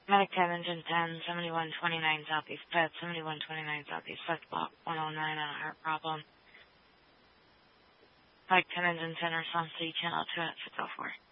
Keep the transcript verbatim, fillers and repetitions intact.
Medic ten, engine ten, seventy-one twenty-nine Southeast Pet, seventy-one twenty-nine Southeast Pet, block one oh nine on a heart problem. Mike ten, engine ten, response to channel two at six oh four.